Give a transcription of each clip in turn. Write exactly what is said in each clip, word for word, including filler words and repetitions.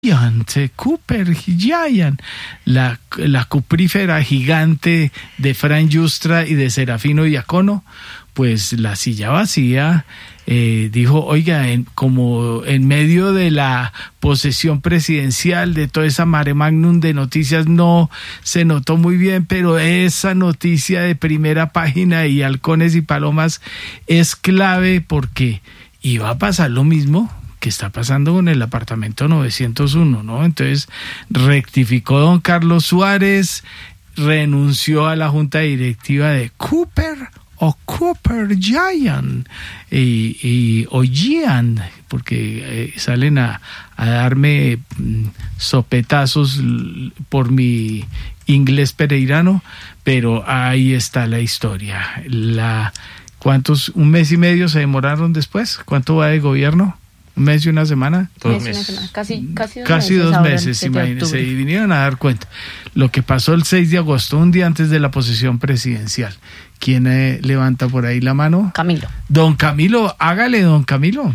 Cooper Giant, la, la cuprífera gigante de Fran Yustra y de Serafino Diacono, pues la silla vacía eh, dijo, oiga, en, como en medio de la posesión presidencial, de toda esa mare magnum de noticias, no se notó muy bien, pero esa noticia de primera página y halcones y palomas es clave porque iba a pasar lo mismo que está pasando con el apartamento novecientos uno, ¿no? Entonces rectificó don Carlos Suárez, renunció a la junta directiva de Cooper o Cooper Giant y, y o Giant, porque eh, salen a, a darme mm, sopetazos por mi inglés pereirano, pero ahí está la historia. La, ¿cuántos? ¿Un mes y medio se demoraron después? ¿Cuánto va de gobierno? ¿Un mes y una semana? Dos meses. Semana. Casi, casi dos casi meses. Dos meses, imagínense, y vinieron a dar cuenta. Lo que pasó el seis de agosto, un día antes de la posesión presidencial. ¿Quién eh, levanta por ahí la mano? Camilo. Don Camilo, hágale, don Camilo.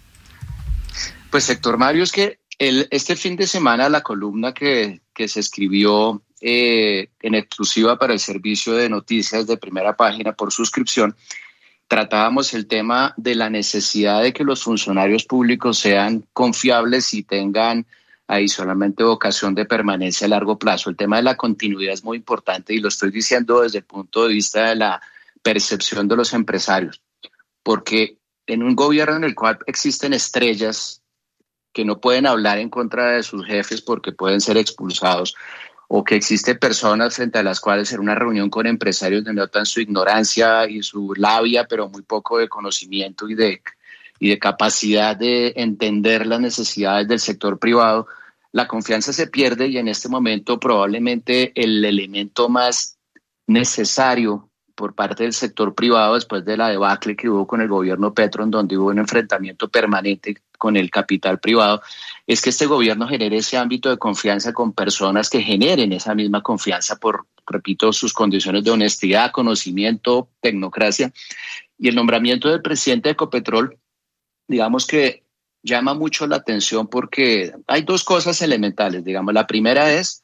Pues, Héctor Mario, es que el, este fin de semana la columna que, que se escribió eh, en exclusiva para el servicio de noticias de Primera Página por suscripción, tratábamos el tema de la necesidad de que los funcionarios públicos sean confiables y tengan ahí solamente vocación de permanencia a largo plazo. El tema de la continuidad es muy importante y lo estoy diciendo desde el punto de vista de la percepción de los empresarios, porque en un gobierno en el cual existen estrellas que no pueden hablar en contra de sus jefes porque pueden ser expulsados, o que existen personas frente a las cuales en una reunión con empresarios denotan su ignorancia y su labia, pero muy poco de conocimiento y de, y de capacidad de entender las necesidades del sector privado, la confianza se pierde y en este momento probablemente el elemento más necesario por parte del sector privado después de la debacle que hubo con el gobierno Petro, en donde hubo un enfrentamiento permanente con el capital privado, es que este gobierno genere ese ámbito de confianza con personas que generen esa misma confianza por, repito, sus condiciones de honestidad, conocimiento, tecnocracia. Y el nombramiento del presidente de Ecopetrol, digamos que llama mucho la atención porque hay dos cosas elementales, digamos. La primera es,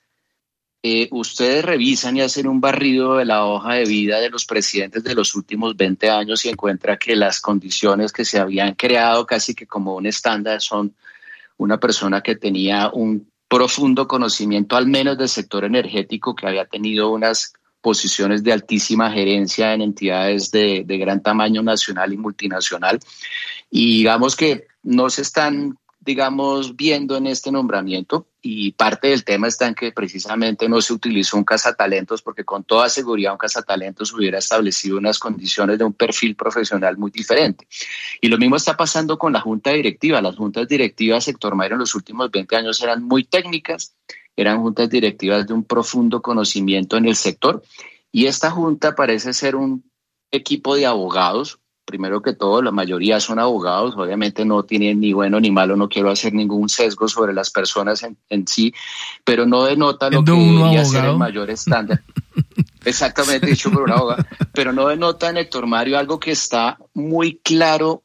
eh, ustedes revisan y hacen un barrido de la hoja de vida de los presidentes de los últimos veinte años y encuentra que las condiciones que se habían creado casi que como un estándar son una persona que tenía un profundo conocimiento al menos del sector energético, que había tenido unas posiciones de altísima gerencia en entidades de, de gran tamaño nacional y multinacional. Y digamos que no se están, digamos, viendo en este nombramiento, y parte del tema está en que precisamente no se utilizó un cazatalentos, porque con toda seguridad un cazatalentos hubiera establecido unas condiciones de un perfil profesional muy diferente. Y lo mismo está pasando con la junta directiva. Las juntas directivas, Héctor Mayra, en los últimos veinte años eran muy técnicas, eran juntas directivas de un profundo conocimiento en el sector, y esta junta parece ser un equipo de abogados. Primero que todo, la mayoría son abogados, obviamente no tienen ni bueno ni malo, no quiero hacer ningún sesgo sobre las personas en, en sí, pero no denota lo que debería ser el mayor estándar. Exactamente, dicho por un abogado, pero no denota, en Héctor Mario, algo que está muy claro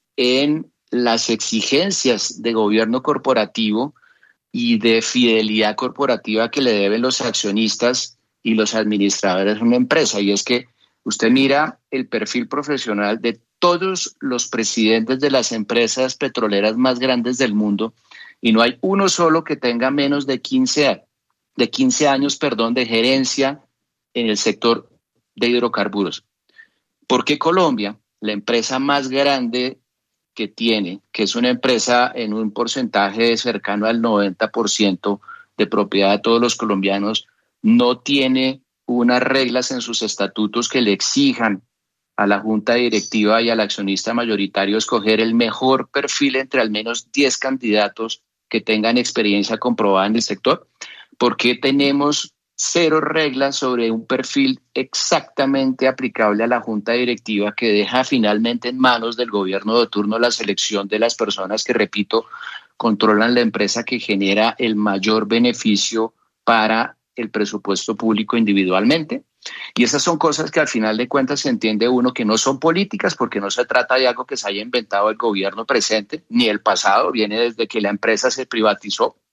en las exigencias de gobierno corporativo y de fidelidad corporativa que le deben los accionistas y los administradores de una empresa, y es que usted mira el perfil profesional de todos los presidentes de las empresas petroleras más grandes del mundo y no hay uno solo que tenga menos de quince, de quince años perdón, de gerencia en el sector de hidrocarburos. ¿Por qué Colombia, la empresa más grande que tiene, que es una empresa en un porcentaje cercano al noventa por ciento de propiedad de todos los colombianos, no tiene unas reglas en sus estatutos que le exijan a la junta directiva y al accionista mayoritario escoger el mejor perfil entre al menos diez candidatos que tengan experiencia comprobada en el sector? ¿Por qué tenemos cero reglas sobre un perfil exactamente aplicable a la junta directiva que deja finalmente en manos del gobierno de turno la selección de las personas que, repito, controlan la empresa que genera el mayor beneficio para el presupuesto público individualmente? Y esas son cosas que al final de cuentas se entiende uno que no son políticas, porque no se trata de algo que se haya inventado el gobierno presente ni el pasado, viene desde que la empresa se privatizó